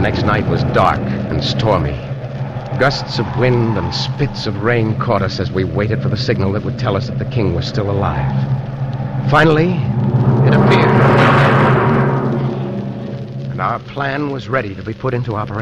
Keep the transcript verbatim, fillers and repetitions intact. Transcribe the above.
next night was dark and stormy. Gusts of wind and spits of rain caught us as we waited for the signal that would tell us that the king was still alive. Finally, it appeared. And our plan was ready to be put into operation.